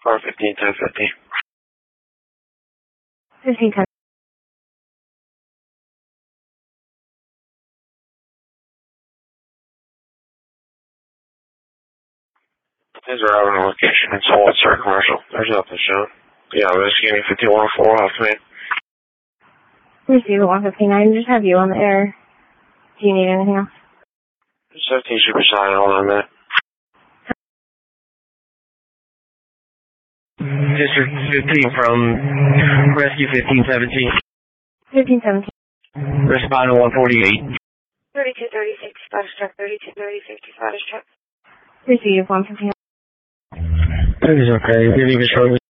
Car 151050. 1510. These are out on location. It's all Star Commercial. There's nothing shown. Yeah, I'm just getting 5104 off, man. Receive it 159. Just have you on the air. Do you need anything else? 17 should be signing on a minute. District 15 from Rescue 1517. 1517. Respond to 148. 3236, Spanish truck, 3230, Spanish truck. Receive 159. That is okay. You're leaving shortly.